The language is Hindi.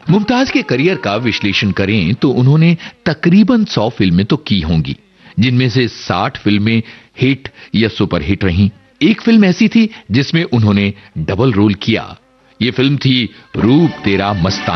मुमताज के करियर का विश्लेषण करें तो उन्होंने तकरीबन 100 फिल्में तो की होंगी, जिनमें से 60 फिल्में हिट या सुपरहिट रहीं। एक फिल्म ऐसी थी जिसमें उन्होंने डबल रोल किया। ये फिल्म थी रूप तेरा मस्ताना।